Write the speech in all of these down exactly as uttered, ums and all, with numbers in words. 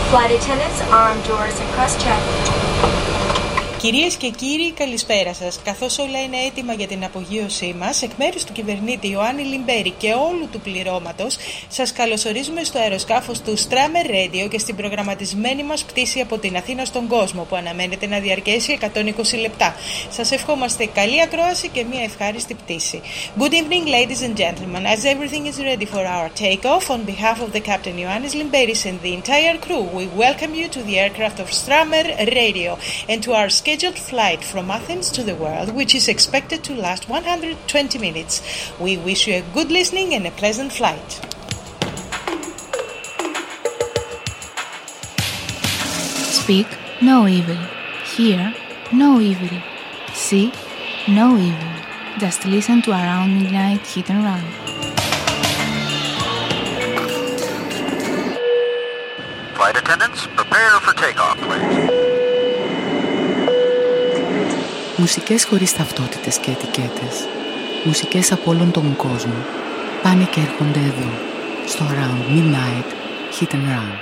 Flight attendants, armed doors and cross check. Κυρίες και κύριοι, καλησπέρα σας. Καθώς όλα είναι έτοιμα για την απογείωσή μας, εκ μέρους του κυβερνήτη Ιωάννη Λιμπέρη και όλου του πληρώματος, σας καλωσορίζουμε στο αεροσκάφος του Strammer Radio και στην προγραμματισμένη μας πτήση από την Αθήνα στον κόσμο, που αναμένεται να διαρκέσει εκατόν είκοσι λεπτά. Σας ευχόμαστε καλή ακρόαση και μια ευχάριστη πτήση. Good evening, ladies and gentlemen. As everything is ready for our takeoff, on behalf of the Captain Ioannis Limberis and the entire crew, we welcome you to the aircraft of Strammer Radio and to our scheduled flight from Athens to the world, which is expected to last one hundred twenty minutes. We wish you a good listening and a pleasant flight. Speak no evil. Hear no evil. See no evil. Just listen to Around Midnight Hit and Run. Flight attendants, prepare for takeoff, please. Μουσικές χωρίς ταυτότητες και ετικέτες. Μουσικές από όλον τον κόσμο. Πάνε και έρχονται εδώ, στο Around Midnight Hit and Run.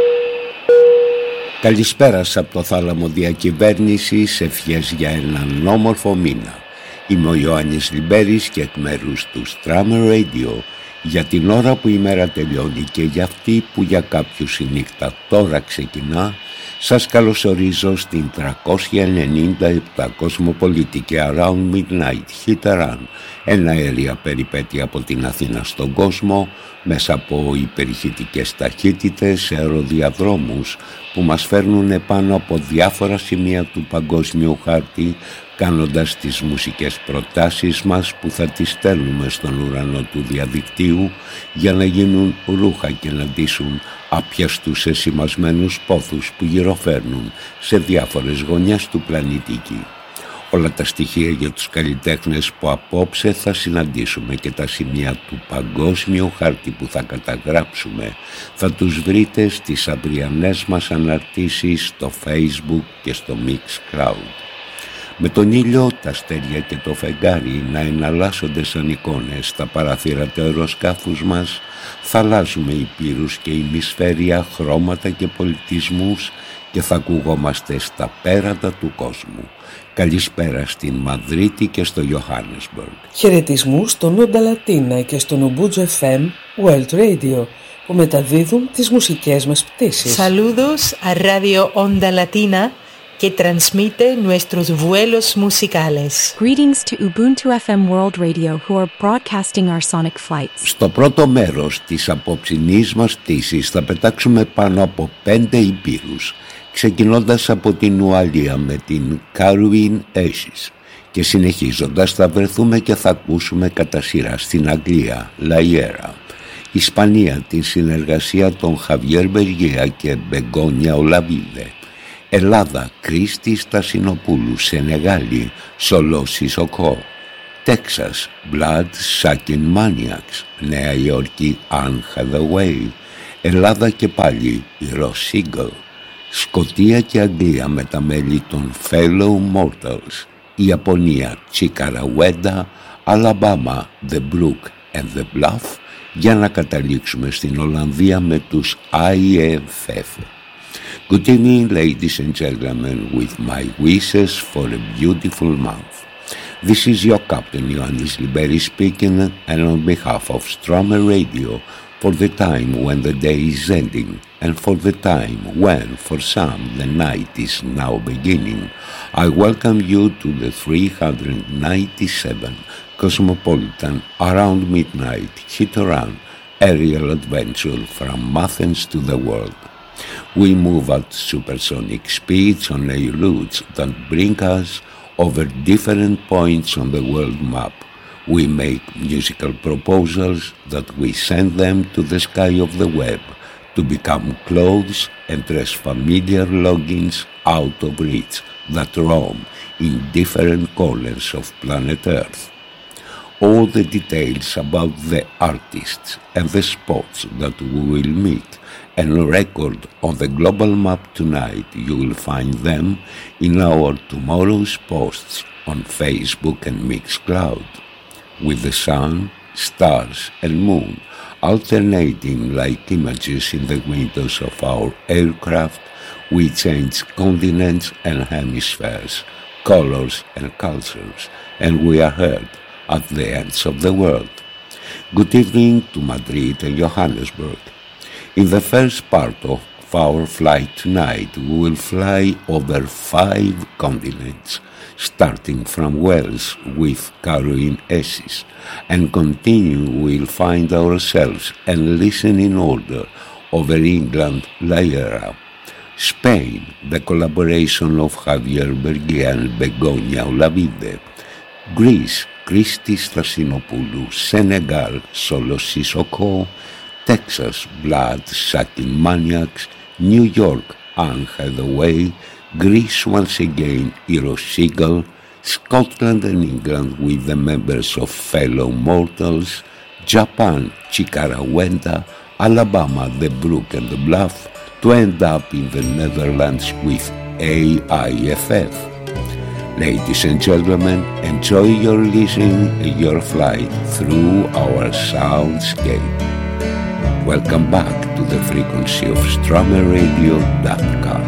Καλησπέρα από το θάλαμο διακυβέρνησης, ευχές για έναν όμορφο μήνα. Είμαι ο Ιωάννης Λιμπέρης και εκ μέρους του Strammer Radio, για την ώρα που η μέρα τελειώνει και για αυτή που για κάποιους η νύχτα τώρα ξεκινά, σας καλωσορίζω στην τριακόσια ενενήντα επτά κοσμοπολιτική Around Midnight Hit and Run, ένα αέρια περιπέτεια από την Αθήνα στον κόσμο, μέσα από υπερηχητικές ταχύτητες, αεροδιαδρόμους που μας φέρνουν επάνω από διάφορα σημεία του παγκόσμιου χάρτη, κάνοντας τις μουσικές προτάσεις μας που θα τις στέλνουμε στον ουρανό του διαδικτύου για να γίνουν ρούχα και να ντύσουν άπιαστους εσημασμένους πόθους που γυροφέρνουν σε διάφορες γωνιές του πλανητική. Όλα τα στοιχεία για τους καλλιτέχνες που απόψε θα συναντήσουμε και τα σημεία του παγκόσμιου χάρτη που θα καταγράψουμε θα τους βρείτε στις αυριανές μας αναρτήσεις στο Facebook και στο Mixcloud. Με τον ήλιο, τα αστέρια και το φεγγάρι να εναλλάσσονται σαν εικόνες στα παραθύρα του αεροσκάφους μας, θα αλλάζουμε υπήρους και ημισφαίρια, χρώματα και πολιτισμούς και θα ακουγόμαστε στα πέρατα του κόσμου. Καλησπέρα στην Μαδρίτη και στο Johannesburg. Χαιρετισμούς στον Onda Latina και στον Ubuntu εφ εμ World Radio που μεταδίδουν τις μουσικές μας πτήσεις. Saludos a Radio Onda Latina que transmite nuestros vuelos musicales. Greetings to Ubuntu εφ εμ World Radio who are broadcasting our sonic flights. Στο πρώτο μέρος της απόψινής μας πτήσης θα πετάξουμε πάνω από πέντε υπήρους, ξεκινώντας από την Ουαλία με την Carwin Ashes και συνεχίζοντας θα βρεθούμε και θα ακούσουμε κατά σειρά στην Αγγλία La Ισπανία την συνεργασία των Χαβιέρ Μπεργία και Μπεγκόνια Ολαβίδε, Ελλάδα Κρίστη Στασινοπούλου, Σενεγάλη Σολό Σισοκό, Τέξας Blood Sucking Maniacs, Νέα Υόρκη Anne Hathaway, Ελλάδα και πάλι η Ross Eagle, Σκωτία και Αγγλία με τα μέλη των Fellow Mortals, η Ιαπωνία Chikaraweda, Αλαμπάμα The Brook and the Bluff, για να καταλήξουμε στην Ολλανδία με τους άι εφ εφ. Good evening, ladies and gentlemen, with my wishes for a beautiful month. This is your Captain Ioannis Liberis speaking, and on behalf of Strammer Radio, for the time when the day is ending, and for the time when, for some, the night is now beginning, I welcome you to the three hundred ninety-seven Cosmopolitan Around Midnight Hit and Run aerial adventure from Athens to the world. We move at supersonic speeds on air routes that bring us over different points on the world map. We make musical proposals that we send them to the sky of the web to become clothes and dress familiar longings out of reach that roam in different corners of planet Earth. All the details about the artists and the spots that we will meet and record on the global map tonight, you will find them in our tomorrow's posts on Facebook and Mixcloud. With the sun, stars and moon alternating like images in the windows of our aircraft. We change continents and hemispheres, colors and cultures, and we are heard at the ends of the world. Good evening to Madrid and Johannesburg. In the first part of our flight tonight, we will fly over five continents, starting from Wales with Caroline Essis, and continue we'll find ourselves and listen in order over England, Lyra, Spain, the collaboration of Javier Bergia and Begonia Olavide, Greece, Christis Stasinopoulou, Senegal, Solos Sissoko, Texas, Blood Sucking Maniacs, New York, Anne Hathaway, Greece once again, Eero Segal, Scotland and England with the members of Fellow Mortals, Japan, Chikara Wenda, Alabama, The Brook and the Bluff, to end up in the Netherlands with A I F F. Ladies and gentlemen, enjoy your listening and your flight through our soundscape. Welcome back to the frequency of Strummer Radio dot com.